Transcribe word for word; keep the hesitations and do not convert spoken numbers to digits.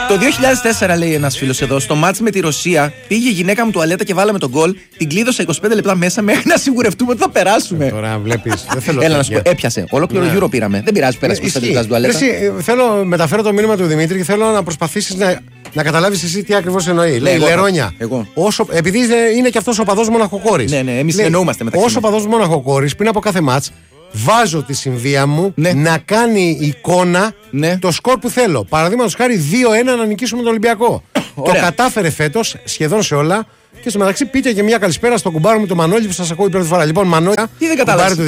Το δύο χιλιάδες τέσσερα, λέει ένας φίλος εδώ, στο μάτς με τη Ρωσία, πήγε η γυναίκα μου τουαλέτα και βάλαμε τον γκολ. Την κλείδωσα είκοσι πέντε λεπτά μέσα μέχρι να σιγουρευτούμε ότι θα περάσουμε. Ε, τώρα βλέπεις. Δεν θέλω. Έλα να σου πω, έπιασε. Ολόκληρο ναι. γύρο πήραμε. Δεν πειράζει, πέρασε είκοσι πέντε λεπτά στην τουαλέτα. Εσύ, θέλω, μεταφέρω το μήνυμα του Δημήτρη και θέλω να προσπαθήσεις να, να καταλάβεις εσύ τι ακριβώς εννοεί. Λέει Λερόνια. Όσο, επειδή είναι και αυτός ο παδός Μοναχοκόρης. Ναι, ναι, εμείς εννοούμαστε μεταξύ μας. Όσο παδός Μοναχοκόρης πριν από κάθε μάτς. Βάζω τη συμβία μου ναι. να κάνει εικόνα ναι. το σκορ που θέλω. Παραδείγματος χάρη δύο ένα να νικήσουμε τον Ολυμπιακό. Το κατάφερε φέτος σχεδόν σε όλα. Και στο μεταξύ πείτε και μια καλησπέρα στο κουμπάρο μου το Μανώλη που σας ακούει πρώτη φορά. Λοιπόν, Μανώλη, τι δεν κατάλαβες.